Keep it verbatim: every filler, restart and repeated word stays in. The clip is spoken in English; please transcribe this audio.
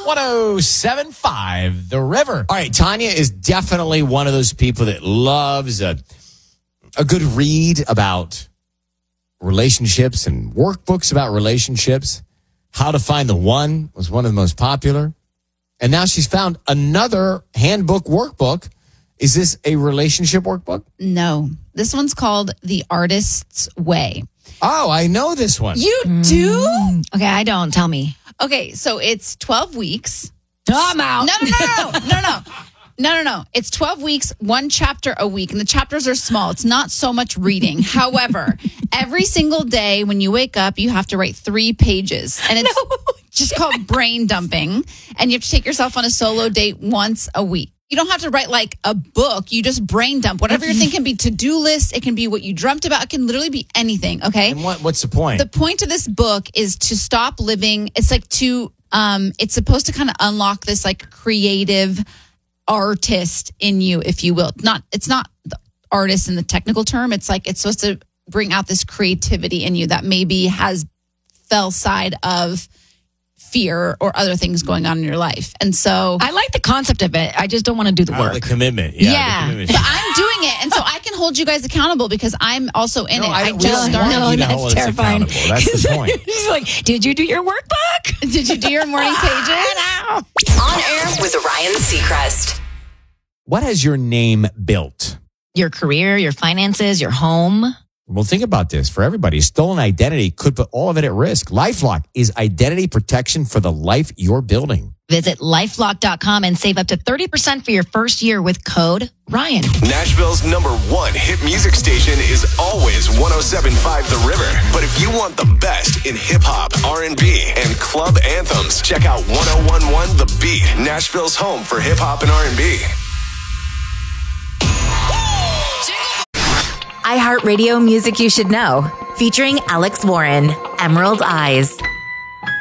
one oh seven point five The River. All right, Tanya is definitely one of those people that loves a, a good read about relationships and workbooks about relationships. How to Find the One was one of the most popular. And now she's found another handbook workbook. Is this a relationship workbook? No. This one's called The Artist's Way. Oh, I know this one. You do? Mm. Okay, I don't. Tell me. Okay, so it's twelve weeks. Oh, I'm out. No, no, no, no, no, no. No, no, no. It's twelve weeks, one chapter a week, and the chapters are small. It's not so much reading. However, every single day when you wake up, you have to write three pages, and it's no. just called brain dumping, and you have to take yourself on a solo date once a week. You don't have to write like a book. You just brain dump. Whatever you're thinking can be to-do lists. It can be what you dreamt about. It can literally be anything, okay? And what, what's the point? The point of this book is to stop living. It's like to, um, it's supposed to kind of unlock this like creative artist in you, if you will. Not, it's not the artist in the technical term. It's like, it's supposed to bring out this creativity in you that maybe has fell side of fear or other things going on in your life. And so I like the concept of it. I just don't want to do the Oh, work. the commitment. Yeah. Yeah. The commitment. but I'm doing it. And so I can hold you guys accountable because I'm also in No, it. I- I, we just don't want started. you to that's hold us terrifying. accountable. That's the point. She's like, did you do your workbook? Did you do your morning pages? On air with Ryan Seacrest. What has your name built? Your career, your finances, your home. Well, think about this. For everybody, stolen identity could put all of it at risk. LifeLock is identity protection for the life you're building. Visit lifelock dot com and save up to thirty percent for your first year with code Ryan. Nashville's number one hit music station is always one oh seven point five The River. But if you want the best in hip-hop, R and B, and club anthems, check out one oh one point one The Beat, Nashville's home for hip-hop and R and B. iHeartRadio Music You Should Know, featuring Alex Warren, Emerald Eyes.